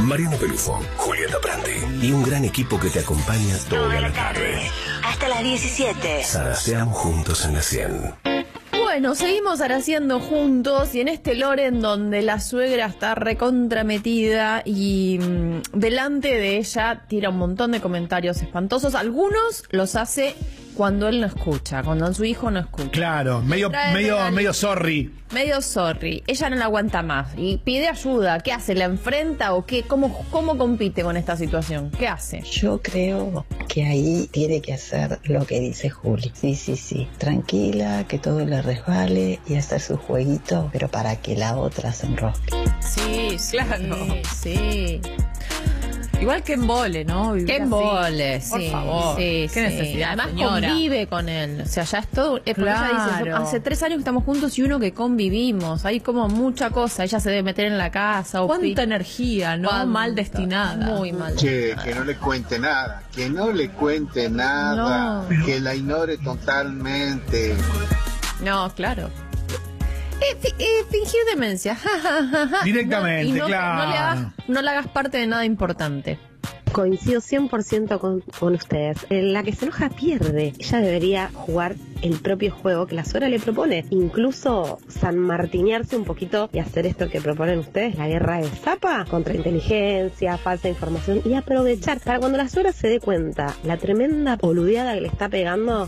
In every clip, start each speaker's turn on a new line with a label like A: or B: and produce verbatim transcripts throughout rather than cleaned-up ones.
A: Mariano Pelufo, Julieta Prandi y un gran equipo que te acompaña toda la tarde.
B: Hasta las diecisiete.
A: Zaraseamos juntos en la cien.
C: Bueno, seguimos araciendo juntos y en este lore en donde la suegra está recontrametida y mmm, delante de ella tira un montón de comentarios espantosos. Algunos los hace cuando él no escucha, cuando su hijo no escucha.
D: Claro, medio, medio, medio sorry.
C: Medio sorry. Ella no la aguanta más y pide ayuda. ¿Qué hace? ¿La enfrenta o qué? ¿Cómo, cómo compite con esta situación? ¿Qué hace?
E: Yo creo que ahí tiene que hacer lo que dice Juli. Sí, sí, sí. Tranquila, que todo le resbale y hacer su jueguito, pero para que la otra se enrosque.
C: Sí, sí, claro. Sí.
F: Igual que embole, ¿no? Vivir
C: Que
F: así.
C: embole, sí.
F: Por favor.
C: Sí,
F: Qué
C: sí.
F: necesidad,
C: Además
F: señora.
C: convive con él. O sea, ya es todo. Eh, porque ella dice,
F: Claro.
C: hace tres años que estamos juntos y uno que convivimos. Hay como mucha cosa. Ella se debe meter en la casa. O
F: Cuánta
C: pi-
F: energía, ¿no?
C: Cuánta.
F: Mal destinada.
C: Muy mal
G: Che,
C: destinada.
G: que no le cuente nada, que no le cuente nada,
C: No.
G: que la ignore totalmente.
C: No, claro. Eh, fi- eh, fingir demencia.
D: Directamente,
C: Y no,
D: claro.
C: No le, hagas, no le hagas parte de nada importante.
H: Coincido cien por ciento con, con ustedes. Eh, La que se enoja pierde. Ella debería jugar el propio juego que la suegra le propone. Incluso sanmartinearse un poquito y hacer esto que proponen ustedes, la guerra de zapa contra inteligencia, falsa información, y aprovechar para cuando la suegra se dé cuenta la tremenda boludeada que le está pegando.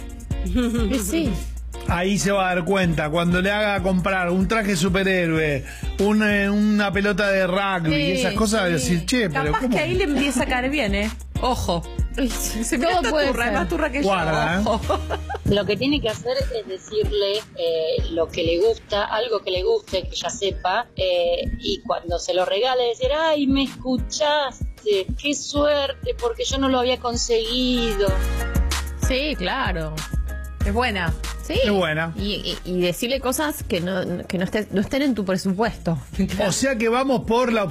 C: Y sí.
D: Ahí se va a dar cuenta, cuando le haga comprar un traje superhéroe, una, una pelota de rugby
C: Sí,
D: y esas cosas,
C: sí.
D: decir, che, pero
F: Capaz
D: ¿cómo?
F: que ahí le empieza a caer bien, ¿eh? Ojo. Se mira
C: Todo
F: esta
C: puede
F: turra,
C: ser.
F: es más turra que
D: Guarda,
F: yo. Ojo.
I: Lo que tiene que hacer es decirle eh, lo que le gusta, algo que le guste, que ella sepa, eh, y cuando se lo regale decir, ay, me escuchaste, qué suerte, porque yo no lo había conseguido.
C: Sí, claro.
F: Es buena.
C: Sí.
D: Es buena.
C: Y, y, y decirle cosas que no, que no, esté- no estén en tu presupuesto.
D: O sea que vamos por la